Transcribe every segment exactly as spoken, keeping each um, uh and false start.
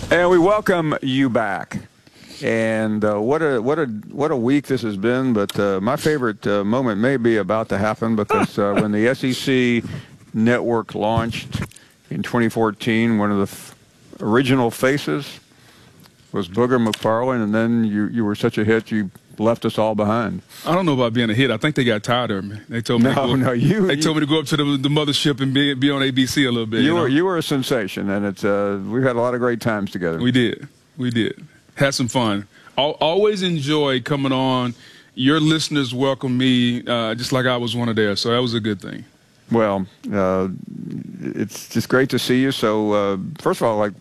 And we welcome you back. And uh, what a what a what a week this has been. But uh, my favorite uh, moment may be about to happen, because uh, when the S E C network launched in twenty fourteen, one of the f original faces was Booger McFarland, and then you you were such a hit you left us all behind. I don't know about being a hit. I think they got tired of me. They told me. No, to go, no, you. They you, told me to go up to the, the mothership and be, be on A B C a little bit. You, you were know? you were a sensation, and it's uh, we've had a lot of great times together. We did. We did. Had some fun. Al always enjoy coming on. Your listeners welcome me uh, just like I was one of theirs, so that was a good thing. Well, uh, it's just great to see you. So, uh, first of all, like,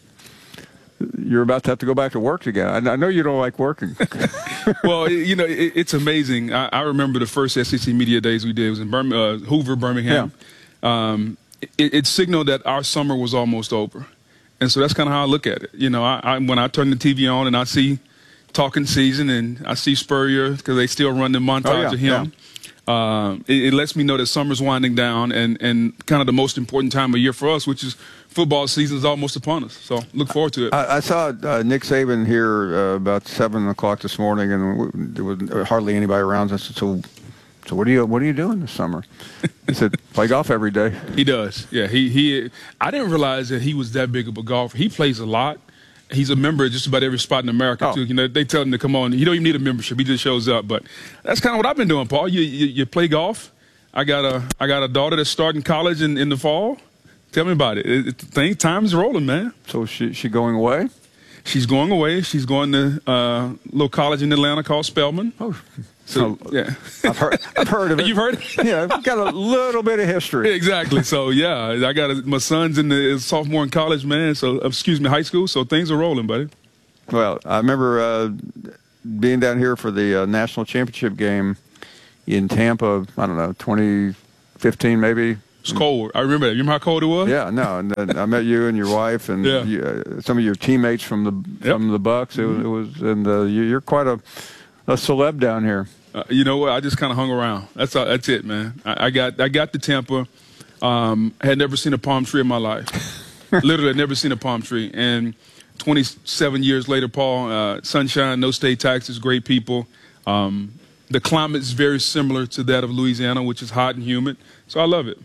you're about to have to go back to work again. I, I know you don't like working. Well, you know, it, it's amazing. I, I remember the first S E C Media Days we did. It was in Birmingham, uh, Hoover, Birmingham. Yeah. Um, it, it signaled that our summer was almost over. And so that's kind of how I look at it. You know, I, I, when I turn the T V on and I see Talking Season and I see Spurrier, because they still run the montage oh, yeah, of him, yeah. uh, it, it lets me know that summer's winding down, and, and kind of the most important time of year for us, which is football season is almost upon us. So look forward to it. I, I saw uh, Nick Saban here uh, about seven o'clock this morning, and there was hardly anybody around. I said, so, so what are you what are you doing this summer? He said, play golf every day. He does. Yeah, he he. I didn't realize that he was that big of a golfer. He plays a lot. He's a member at just about every spot in America, oh. too. You know, they tell him to come on. You don't even need a membership. He just shows up. But that's kind of what I've been doing, Paul. You, you you play golf. I got a I got a daughter that's starting college in, in the fall. Tell me about it. it, it thing, time's rolling, man. So she she going away? She's going away. She's going to uh, a little college in Atlanta called Spelman. Oh. So, yeah. I've heard, I've heard of it. You've heard it? Yeah, I've got a little bit of history. Exactly. So, yeah, I got a, my son's in the sophomore in college, man. So, excuse me, high school. So, things are rolling, buddy. Well, I remember uh, being down here for the uh, national championship game in Tampa, I don't know, twenty fifteen maybe. It's cold. I remember that. You remember how cold it was? Yeah, no. And then I met you and your wife and yeah. you, uh, some of your teammates from the yep. from the Bucks. It, mm-hmm. it was, and uh, you, you're quite a a celeb down here. Uh, you know what? I just kind of hung around. That's all, that's it, man. I, I got I got to Tampa. Um, had never seen a palm tree in my life. Literally, had never seen a palm tree. And twenty-seven years later, Paul, uh, sunshine, no state taxes, great people. Um, the climate is very similar to that of Louisiana, which is hot and humid. So I love it.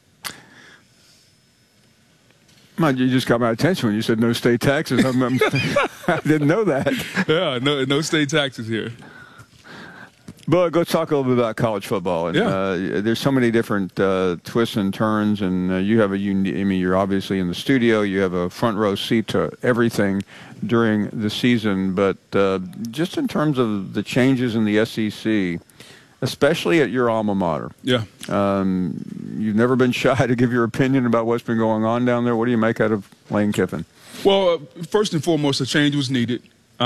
You just got my attention when you said no state taxes. I'm, I'm, I didn't know that. Yeah, no, no state taxes here. But let's talk a little bit about college football. And, yeah. uh, there's so many different uh, twists and turns, and uh, you have a unique. I mean, you're obviously in the studio. You have a front row seat to everything during the season. But uh, just in terms of the changes in the S E C, especially at your alma mater. Yeah. Um, you've never been shy to give your opinion about what's been going on down there. What do you make out of Lane Kiffin? Well, uh, first and foremost, a change was needed.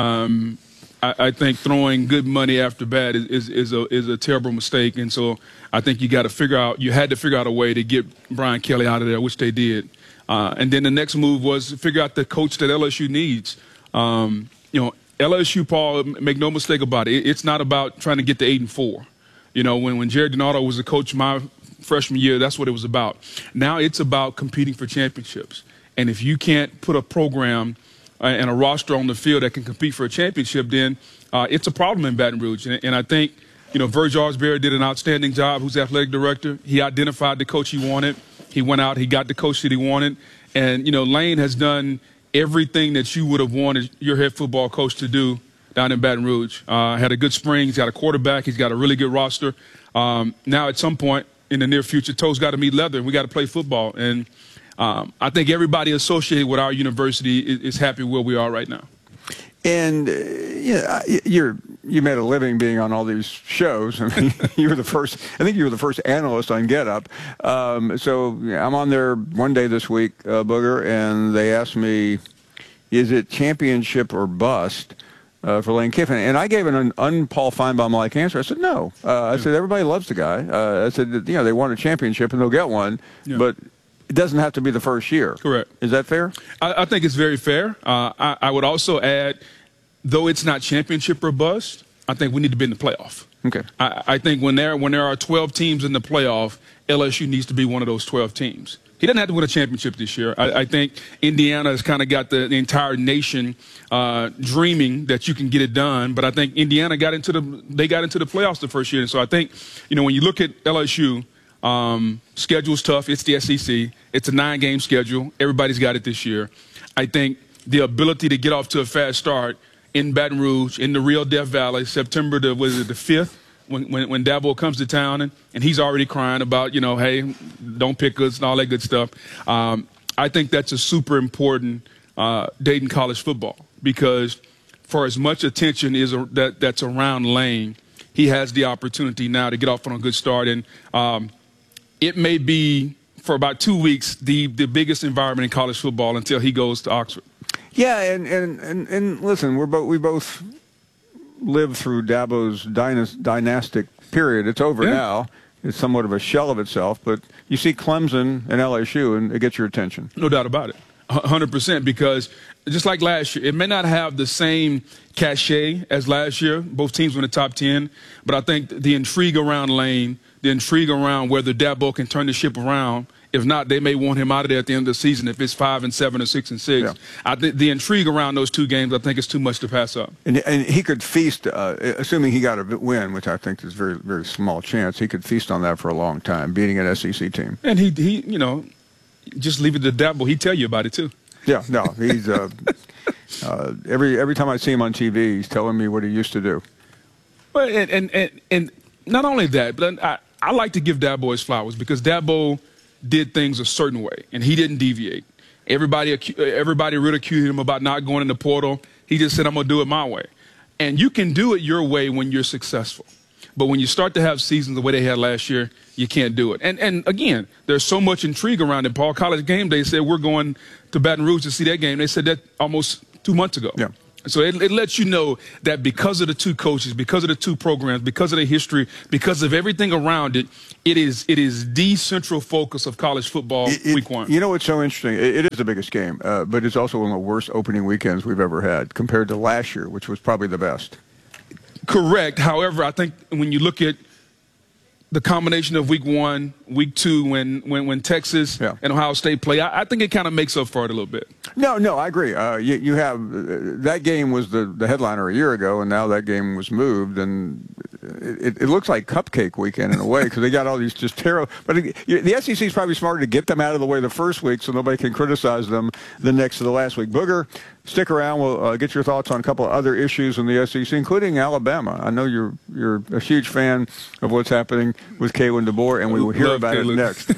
Um, I, I think throwing good money after bad is, is, is, a, is a terrible mistake. And so I think you got to figure out, you had to figure out a way to get Brian Kelly out of there, which they did. Uh, and then the next move was to figure out the coach that L S U needs. Um, you know, L S U, Paul, make no mistake about it, it's not about trying to get to eight and four. You know, when, when Jared Donato was the coach my freshman year, that's what it was about. Now it's about competing for championships. And if you can't put a program uh, and a roster on the field that can compete for a championship, then uh, it's a problem in Baton Rouge. And, and I think, you know, Verge Arsberry did an outstanding job, who's athletic director. He identified the coach he wanted. He went out, he got the coach that he wanted. And, you know, Lane has done everything that you would have wanted your head football coach to do down in Baton Rouge. Uh, had a good spring. He's got a quarterback. He's got a really good roster. Um, now, at some point in the near future, toes got to meet leather, and we got to play football. And um, I think everybody associated with our university is, is happy where we are right now. And uh, yeah, you're you made a living being on all these shows. I mean, you were the first. I think you were the first analyst on Get Up. Um, so yeah, I'm on there one day this week, uh, Booger, and they asked me, "Is it championship or bust?" Uh, for Lane Kiffin, and I gave an un, un Paul Feinbaum-like answer. I said no. Uh, I said everybody loves the guy. Uh, I said you know they want a championship and they'll get one, yeah. but it doesn't have to be the first year. Correct. Is that fair? I, I think it's very fair. Uh, I, I would also add, though it's not championship or bust, I think we need to be in the playoff. Okay. I, I think when there when there are twelve teams in the playoff, L S U needs to be one of those twelve teams. He doesn't have to win a championship this year. I, I think Indiana has kind of got the, the entire nation uh, dreaming that you can get it done. But I think Indiana got into the they got into the playoffs the first year. And so I think, you know, when you look at L S U, um, schedule's tough. It's the S E C. It's a nine-game schedule. Everybody's got it this year. I think the ability to get off to a fast start in Baton Rouge, in the real Death Valley, September the was it the fifth. When, when when Dabo comes to town and, and he's already crying about, you know, hey, don't pick us and all that good stuff. Um, I think that's a super important uh, date in college football because for as much attention is a, that that's around Lane, he has the opportunity now to get off on a good start. And um, it may be for about two weeks the, the biggest environment in college football until he goes to Oxford. Yeah, and and, and, and listen, we're both we both. lived through Dabo's dynas- dynastic period. It's over yeah. now. It's somewhat of a shell of itself, but you see Clemson and L S U, and it gets your attention. No doubt about it. one hundred percent, because just like last year, it may not have the same cachet as last year. Both teams were in the top ten, but I think the intrigue around Lane, the intrigue around whether Dabo can turn the ship around. If not, they may want him out of there at the end of the season if it's five and seven or six and six. Yeah. I think the intrigue around those two games, I think, is too much to pass up. And, and he could feast, uh, assuming he got a win, which I think is very, very small chance. He could feast on that for a long time, beating an S E C team. And he, he, you know, just leave it to Dabo. He'd tell you about it too. Yeah, no, he's uh, uh, every every time I see him on T V, he's telling me what he used to do. But and and and, and not only that, but I, I like to give Dabo his flowers because Dabo did things a certain way, and he didn't deviate. Everybody, everybody ridiculed him about not going in the portal. He just said, I'm going to do it my way. And you can do it your way when you're successful. But when you start to have seasons the way they had last year, you can't do it. And and again, there's so much intrigue around it. Paul, College Game Day said we're going to Baton Rouge to see that game. They said that almost two months ago. Yeah. So it, it lets you know that because of the two coaches, because of the two programs, because of the history, because of everything around it, it is it is the central focus of college football it, it, week one. You know what's so interesting? It, it is the biggest game, uh, but it's also one of the worst opening weekends we've ever had compared to last year, which was probably the best. Correct. However, I think when you look at the combination of week one, week two, when when, when Texas yeah. and Ohio State play, I, I think it kind of makes up for it a little bit. No, no, I agree. Uh, you, you have uh, that game was the, the headliner a year ago, and now that game was moved, and it, it looks like cupcake weekend in a way because they got all these just terrible. But it, the S E C is probably smarter to get them out of the way the first week so nobody can criticize them the next to the last week. Booger, stick around. We'll uh, get your thoughts on a couple of other issues in the S E C, including Alabama. I know you're you're a huge fan of what's happening with Kalen DeBoer, and we will hear Love about Kalen. it next.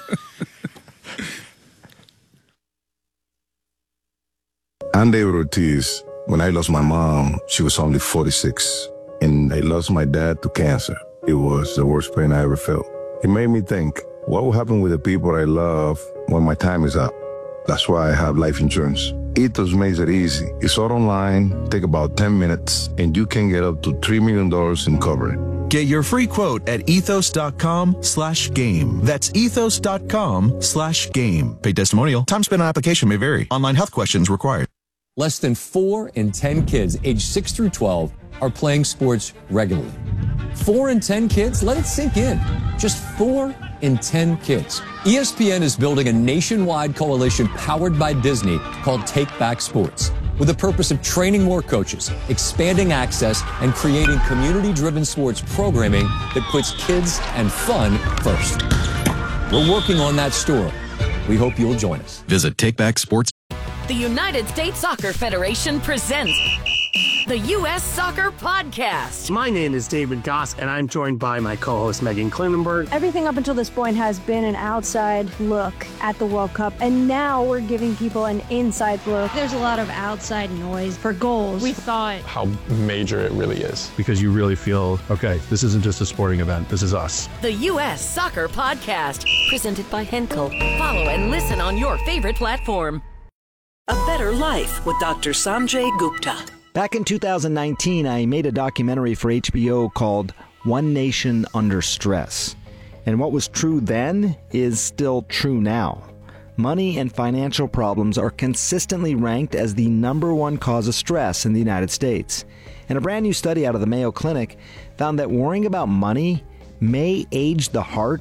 I'm David Ortiz. When I lost my mom, she was only forty-six, and I lost my dad to cancer. It was the worst pain I ever felt. It made me think, what will happen with the people I love when my time is up? That's why I have life insurance. Ethos makes it easy. It's all online, take about ten minutes, and you can get up to three million dollars in coverage. Get your free quote at ethos.com slash game. That's ethos.com slash game. Paid testimonial. Time spent on application may vary. Online health questions required. Less than four in ten kids aged six through twelve are playing sports regularly. Four in ten kids? Let it sink in. Just four in ten kids. E S P N is building a nationwide coalition powered by Disney called Take Back Sports, with the purpose of training more coaches, expanding access, and creating community-driven sports programming that puts kids and fun first. We're working on that story. We hope you'll join us. Visit Take Back Sports. The United States Soccer Federation presents the U S Soccer Podcast. My name is David Goss, and I'm joined by my co-host Megan Klinenberg. Everything up until this point has been an outside look at the World Cup, and now we're giving people an inside look. There's a lot of outside noise for goals. We thought how major it really is. Because you really feel, okay, this isn't just a sporting event, this is us. The U S Soccer Podcast, presented by Henkel. Follow and listen on your favorite platform. A Better Life with Doctor Sanjay Gupta. Back in two thousand nineteen, I made a documentary for H B O called One Nation Under Stress. And what was true then is still true now. Money and financial problems are consistently ranked as the number one cause of stress in the United States. And a brand new study out of the Mayo Clinic found that worrying about money may age the heart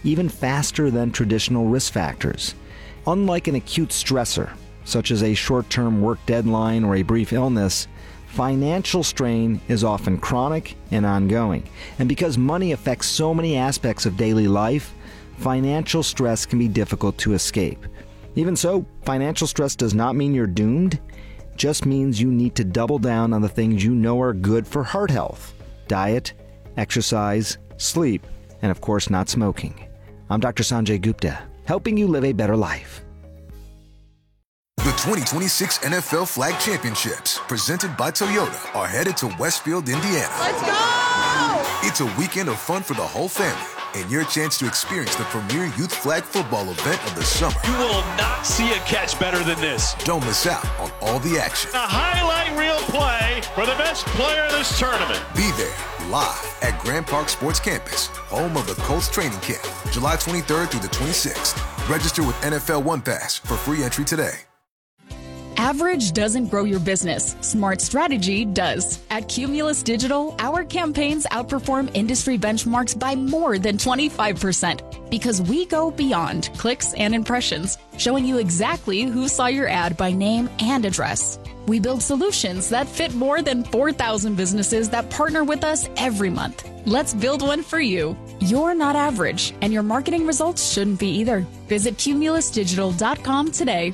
even faster than traditional risk factors. Unlike an acute stressor, such as a short-term work deadline or a brief illness, financial strain is often chronic and ongoing. And because money affects so many aspects of daily life, financial stress can be difficult to escape. Even so, financial stress does not mean you're doomed. It just means you need to double down on the things you know are good for heart health: diet, exercise, sleep, and of course not smoking. I'm Doctor Sanjay Gupta, helping you live a better life. The twenty twenty-six N F L Flag Championships, presented by Toyota, are headed to Westfield, Indiana. Let's go! It's a weekend of fun for the whole family, and your chance to experience the premier youth flag football event of the summer. You will not see a catch better than this. Don't miss out on all the action. A highlight reel play for the best player in this tournament. Be there, live at Grand Park Sports Campus, home of the Colts training camp, July twenty-third through the twenty-sixth. Register with N F L One Pass for free entry today. Average doesn't grow your business. Smart strategy does. At Cumulus Digital, our campaigns outperform industry benchmarks by more than twenty-five percent because we go beyond clicks and impressions, showing you exactly who saw your ad by name and address. We build solutions that fit more than four thousand businesses that partner with us every month. Let's build one for you. You're not average, and your marketing results shouldn't be either. Visit cumulus digital dot com today.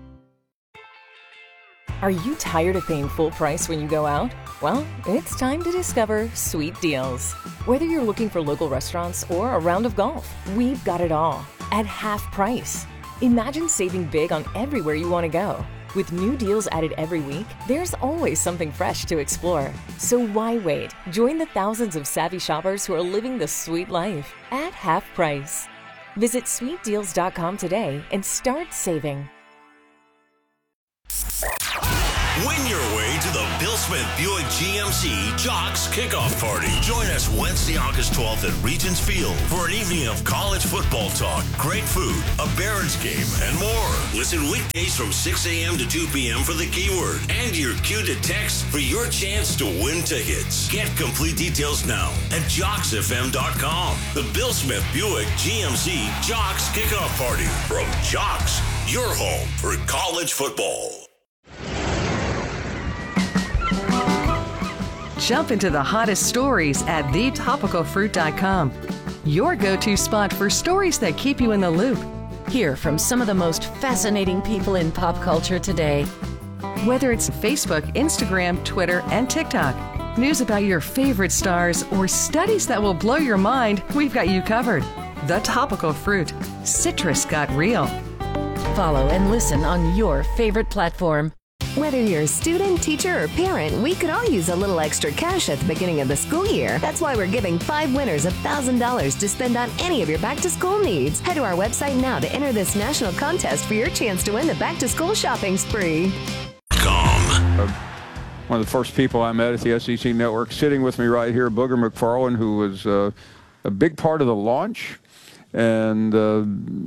Are you tired of paying full price when you go out? Well, it's time to discover Sweet Deals. Whether you're looking for local restaurants or a round of golf, we've got it all at half price. Imagine saving big on everywhere you want to go. With new deals added every week, there's always something fresh to explore. So why wait? Join the thousands of savvy shoppers who are living the sweet life at half price. Visit sweet deals dot com today and start saving. Win your way to the Bill Smith Buick G M C Jocks Kickoff Party. Join us Wednesday, August twelfth at Regents Field for an evening of college football talk, great food, a Barons game, and more. Listen weekdays from six a.m. to two p.m. for the keyword and your cue to text for your chance to win tickets. Get complete details now at jocks f m dot com. The Bill Smith Buick G M C Jocks Kickoff Party from Jocks, your home for college football. Jump into the hottest stories at the topical fruit dot com. Your go-to spot for stories that keep you in the loop. Hear from some of the most fascinating people in pop culture today. Whether it's Facebook, Instagram, Twitter, and TikTok, news about your favorite stars, or studies that will blow your mind, we've got you covered. The Topical Fruit. Citrus got real. Follow and listen on your favorite platform. Whether you're a student, teacher, or parent, we could all use a little extra cash at the beginning of the school year. That's why we're giving five winners one thousand dollars to spend on any of your back-to-school needs. Head to our website now to enter this national contest for your chance to win the back-to-school shopping spree. Uh, one of the first people I met at the S E C Network, sitting with me right here, Booger McFarland, who was uh, a big part of the launch. And uh,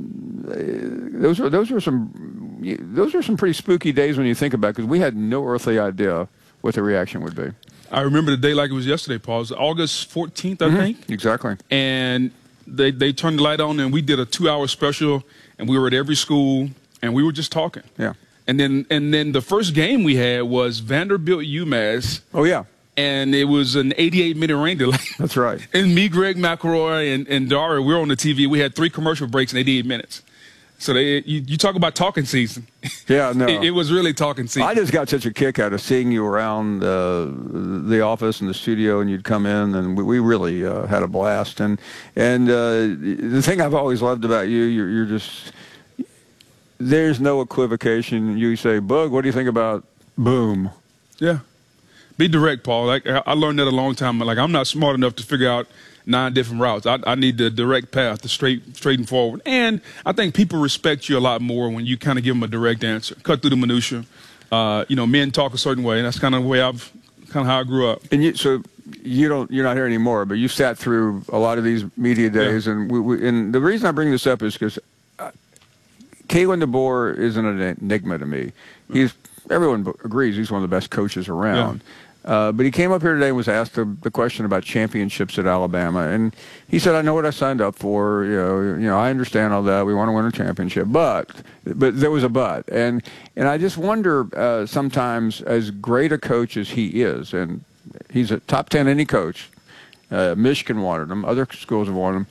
those were those were some those were some pretty spooky days when you think about it, because we had no earthly idea what the reaction would be. I remember the day like it was yesterday, Paul. It was August fourteenth, I mm-hmm. think. Exactly. And they they turned the light on, and we did a two-hour special, and we were at every school, and we were just talking. Yeah. And then and then the first game we had was Vanderbilt UMass. Oh yeah. And it was an eighty-eight minute rain delay. That's right. And me, Greg McElroy, and, and Daria, we were on the T V. We had three commercial breaks in eighty-eight minutes. So they, you, you talk about talking season. Yeah, no. it, it was really talking season. I just got such a kick out of seeing you around uh, the office and the studio, and you'd come in, and we, we really uh, had a blast. And and uh, the thing I've always loved about you, you're, you're just, there's no equivocation. You say, Bug, what do you think about boom? Yeah. Be direct, Paul. Like I learned that a long time. Like I'm not smart enough to figure out nine different routes. I, I need the direct path, the straight, straight and forward. And I think people respect you a lot more when you kind of give them a direct answer, cut through the minutia. Uh, you know, men talk a certain way, and that's kind of the way I've, kind of how I grew up. And you, so you don't, you're not here anymore, but you sat through a lot of these media days, yeah. and we, we, and the reason I bring this up is because uh, Kalen DeBoer is an enigma to me. He's everyone agrees he's one of the best coaches around. Yeah. Uh, but he came up here today and was asked the, the question about championships at Alabama, and he said, "I know what I signed up for. You know, you know, I understand all that. We want to win a championship, but, but there was a but." And and I just wonder uh, sometimes, as great a coach as he is, and he's a top ten any coach. Uh, Michigan wanted him. Other schools have wanted him.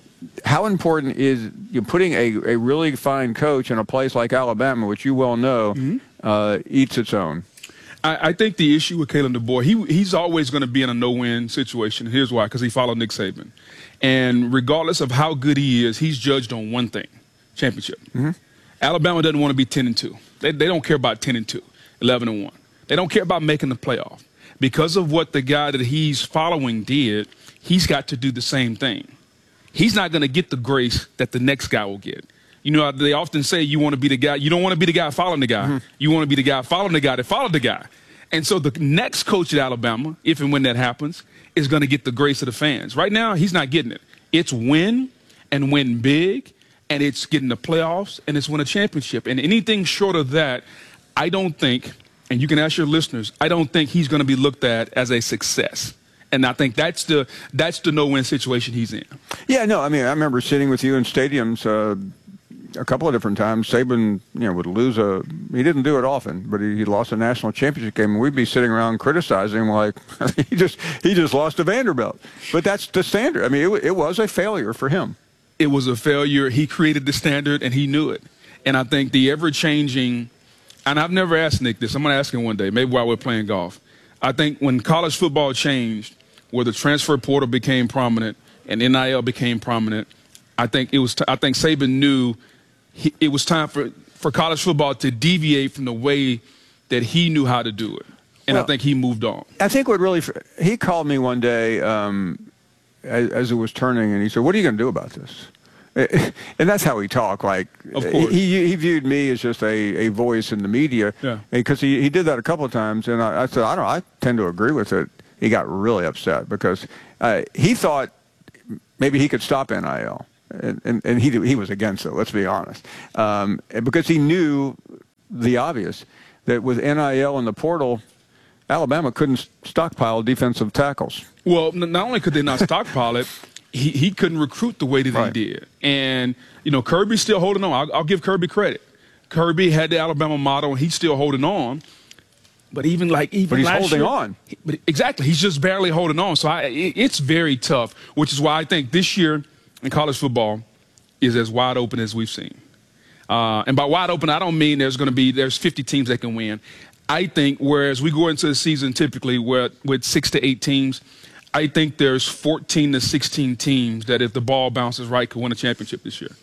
How important is you putting a, a really fine coach in a place like Alabama, which you well know, mm-hmm. uh, eats its own? I, I think the issue with Kalen DeBoer, he he's always going to be in a no-win situation. Here's why, because he followed Nick Saban. And regardless of how good he is, he's judged on one thing, championship. Mm-hmm. Alabama doesn't want to be ten and two. They, they don't care about ten and two, eleven and one. They don't care about making the playoff. Because of what the guy that he's following did, he's got to do the same thing. He's not going to get the grace that the next guy will get. You know, they often say you want to be the guy. You don't want to be the guy following the guy. Mm-hmm. You want to be the guy following the guy that followed the guy. And so the next coach at Alabama, if and when that happens, is going to get the grace of the fans. Right now, he's not getting it. It's win and win big, and it's getting the playoffs, and it's win a championship. And anything short of that, I don't think, and you can ask your listeners, I don't think he's going to be looked at as a success. And I think that's the that's the no-win situation he's in. Yeah, no, I mean, I remember sitting with you in stadiums uh, a couple of different times. Saban, you know, would lose a – he didn't do it often, but he, he lost a national championship game, and we'd be sitting around criticizing him like he just he just lost to Vanderbilt. But that's the standard. I mean, it, it was a failure for him. It was a failure. He created the standard, and he knew it. And I think the ever-changing – and I've never asked Nick this. I'm going to ask him one day, maybe while we're playing golf. I think when college football changed – where the transfer portal became prominent and N I L became prominent, I think it was. T- I think Saban knew he, it was time for, for college football to deviate from the way that he knew how to do it, and well, I think he moved on. I think what really he called me one day um, as, as it was turning, and he said, "What are you going to do about this?" And that's how he talked. Like, of course. he he viewed me as just a, a voice in the media, yeah. Because he, he did that a couple of times, and I, I said, I don't. I tend to agree with it. He got really upset because uh, he thought maybe he could stop N I L, and, and, and he he was against it, let's be honest, um, because he knew the obvious, that with N I L in the portal, Alabama couldn't stockpile defensive tackles. Well, not only could they not stockpile it, he, he couldn't recruit the way that right. he did. And, you know, Kirby's still holding on. I'll, I'll give Kirby credit. Kirby had the Alabama model, and he's still holding on. But even like even but he's last holding year, on. He, but exactly, he's just barely holding on. So I, it, it's very tough, which is why I think this year in college football is as wide open as we've seen. Uh, and by wide open, I don't mean there's going to be there's fifty teams that can win. I think whereas we go into the season typically where, with six to eight teams, I think there's fourteen to sixteen teams that if the ball bounces right could win a championship this year.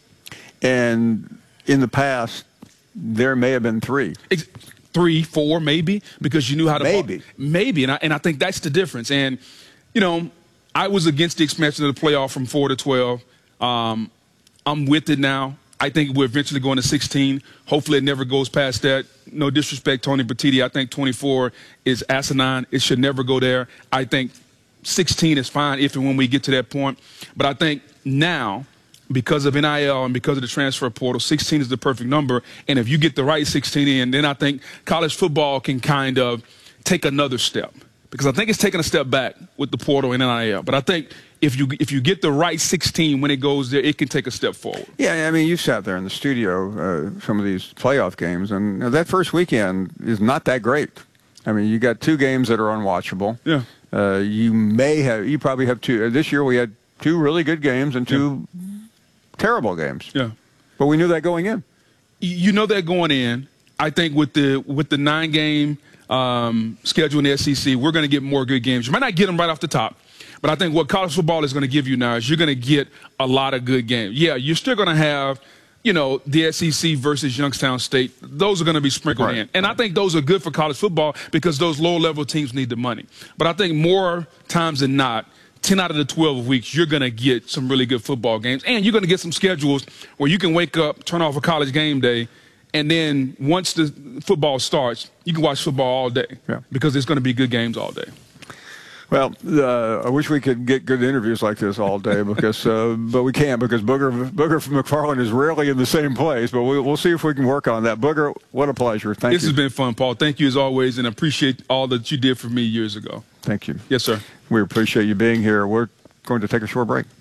And in the past, there may have been three. Ex- Three, four, maybe, because you knew how to maybe, ball. maybe, and I and I think that's the difference. And you know, I was against the expansion of the playoff from four to twelve. Um, I'm with it now. I think we're eventually going to sixteen. Hopefully, it never goes past that. No disrespect, Tony Petitti. I think twenty-four is asinine. It should never go there. I think sixteen is fine if and when we get to that point. But I think now, because of N I L and because of the transfer portal, sixteen is the perfect number. And if you get the right sixteen in, then I think college football can kind of take another step. Because I think it's taking a step back with the portal and N I L. But I think if you if you get the right sixteen when it goes there, it can take a step forward. Yeah, I mean, you sat there in the studio, uh, some of these playoff games, and you know, that first weekend is not that great. I mean, you got two games that are unwatchable. Yeah. Uh, you may have, you probably have two. Uh, this year we had two really good games and two yeah. terrible games. Yeah. But we knew that going in. You know that going in. I think with the with the nine game um, schedule in the S E C, we're going to get more good games. You might not get them right off the top, but I think what college football is going to give you now is you're going to get a lot of good games. Yeah, you're still going to have, you know, the S E C versus Youngstown State. Those are going to be sprinkled right. in. And I think those are good for college football because those low-level teams need the money. But I think more times than not, ten out of the twelve weeks, you're going to get some really good football games. And you're going to get some schedules where you can wake up, turn off a college game day, and then once the football starts, you can watch football all day yeah. because there's going to be good games all day. Well, uh, I wish we could get good interviews like this all day, because, uh, but we can't, because Booger Booger McFarland is rarely in the same place. But we'll, we'll see if we can work on that. Booger, what a pleasure. Thank this you. This has been fun, Paul. Thank you as always, and I appreciate all that you did for me years ago. Thank you. Yes, sir. We appreciate you being here. We're going to take a short break.